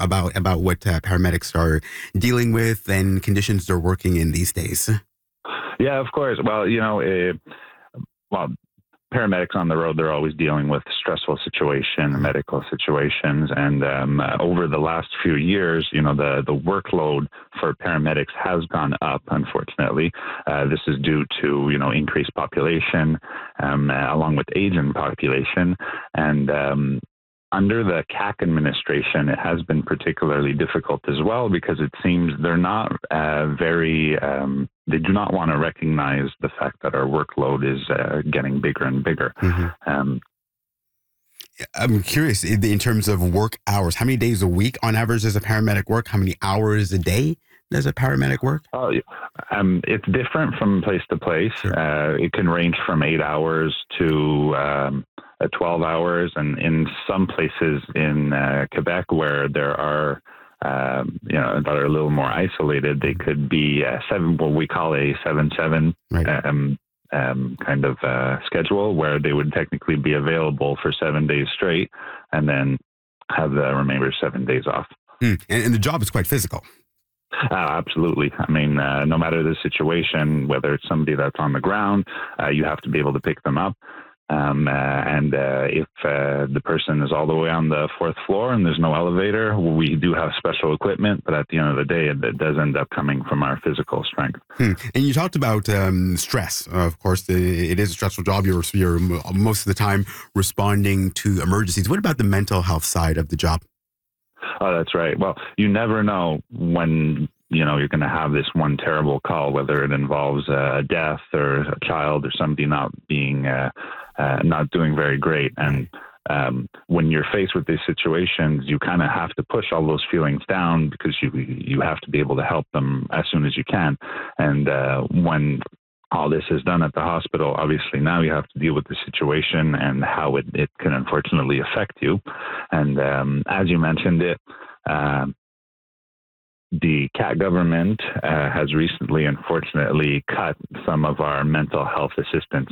about what paramedics are dealing with and conditions they're working in these days? Yeah, of course. Well, well, paramedics on the road, they're always dealing with stressful medical situations. And over the last few years, the workload for paramedics has gone up, unfortunately. This is due to, increased population, along with aging population. And under the CAC administration, it has been particularly difficult as well, because it seems they're not they do not want to recognize the fact that our workload is getting bigger and bigger. Mm-hmm. I'm curious, in terms of work hours, how many days a week on average does a paramedic work? How many hours a day does a paramedic work? It's different from place to place. Sure. It can range from 8 hours to 12 hours. And in some places in Quebec where there are, that are a little more isolated, they could be what we call a 7-7 right. Kind of schedule, where they would technically be available for 7 days straight and then have the remainder 7 days off. And the job is quite physical. Absolutely. I mean, no matter the situation, whether it's somebody that's on the ground, you have to be able to pick them up. If the person is all the way on the 4th floor and there's no elevator, we do have special equipment, but at the end of the day, it does end up coming from our physical strength. And you talked about stress. Of course, it is a stressful job. You're most of the time responding to emergencies. What about the mental health side of the job? Oh, that's right. Well, you never know when you're going to have this one terrible call, whether it involves a death or a child or somebody not doing very great. And when you're faced with these situations, you kind of have to push all those feelings down, because you have to be able to help them as soon as you can. And when all this is done at the hospital, obviously now you have to deal with the situation and how it can unfortunately affect you. And as you mentioned it, the CAT government has recently, unfortunately, cut some of our mental health assistance.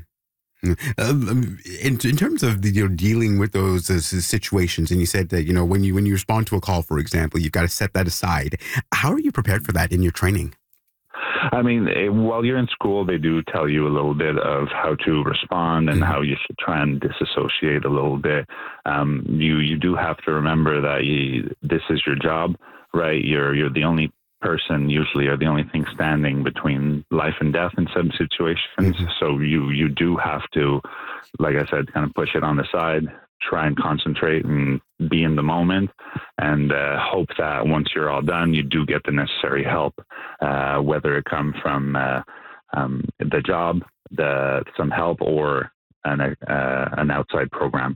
In terms of dealing with those situations, and you said that when you respond to a call, for example, you've got to set that aside. How are you prepared for that in your training? I mean, while you're in school, they do tell you a little bit of how to respond and how you should try and disassociate a little bit. You do have to remember that this is your job, right? You're the only person usually, or the only thing standing between life and death in some situations. So you do have to, like I said, kind of push it on the side, try and concentrate and be in the moment, and hope that once you're all done, you do get the necessary help, whether it come from the job, some help, or an outside program.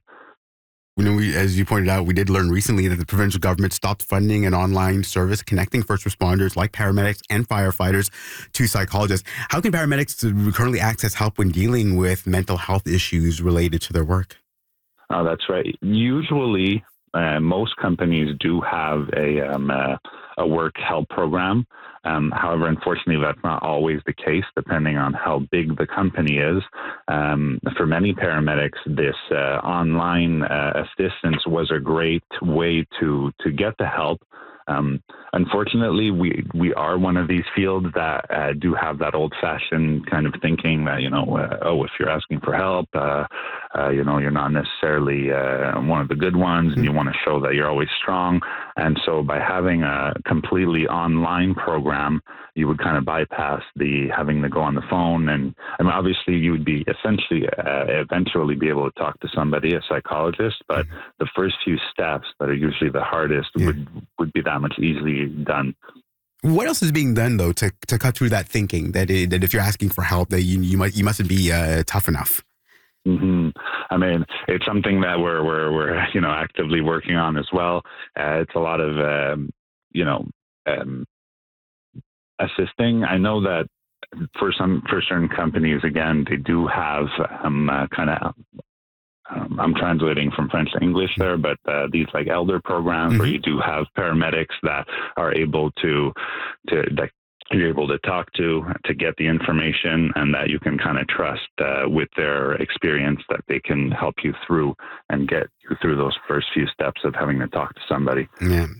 As you pointed out, we did learn recently that the provincial government stopped funding an online service connecting first responders like paramedics and firefighters to psychologists. How can paramedics currently access help when dealing with mental health issues related to their work? Oh, that's right. Usually, most companies do have a work help program. However, unfortunately, that's not always the case, depending on how big the company is. For many paramedics, this online assistance was a great way to get the help. Unfortunately, we are one of these fields that do have that old-fashioned kind of thinking that, if you're asking for help, you're not necessarily one of the good ones, and you want to show that you're always strong. And so by having a completely online program, you would kind of bypass the having to go on the phone. And I mean, obviously, you would be essentially eventually be able to talk to somebody, a psychologist, but the first few steps that are usually the hardest would be that much easily done. What else is being done, though, to cut through that thinking that if you're asking for help, that you mustn't be tough enough? I mean, it's something that we're actively working on as well. It's a lot of assisting. I know that for certain companies, again, they do have I'm translating from French to English there, but these like elder programs where you do have paramedics that are able that you're able to talk to get the information, and that you can kind of trust with their experience that they can help you through and get you through those first few steps of having to talk to somebody. Yeah.